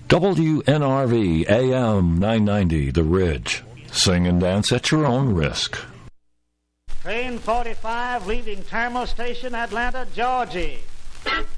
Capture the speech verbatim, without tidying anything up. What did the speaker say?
W N R V A M nine ninety, The Ridge. Sing and dance at your own risk. Train forty-five leaving Terminal Station, Atlanta, Georgia.